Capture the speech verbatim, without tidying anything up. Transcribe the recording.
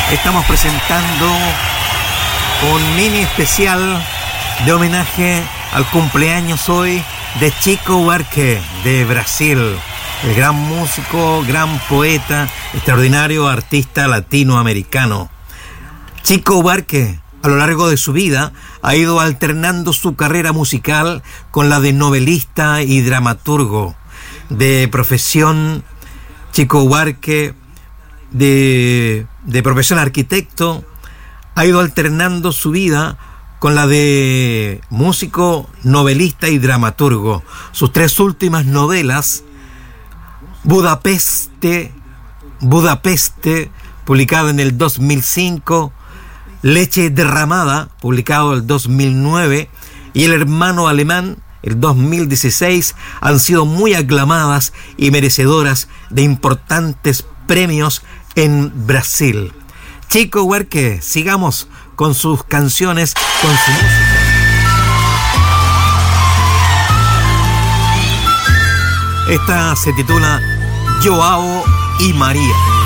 Estamos presentando un mini especial de homenaje al cumpleaños hoy de Chico Buarque de Brasil, el gran músico, gran poeta, extraordinario artista latinoamericano. Chico Buarque, a lo largo de su vida, ha ido alternando su carrera musical con la de novelista y dramaturgo. De profesión, Chico Buarque, de, de profesión arquitecto, ha ido alternando su vida con la de músico, novelista y dramaturgo. Sus tres últimas novelas, Budapeste, Budapeste, publicado en el dos mil cinco, Leche derramada, publicado en el dos mil nueve, y El hermano alemán, el dos mil dieciséis, han sido muy aclamadas y merecedoras de importantes premios en Brasil. Chico Buarque, sigamos con sus canciones, con su música. Esta se titula Joao y María.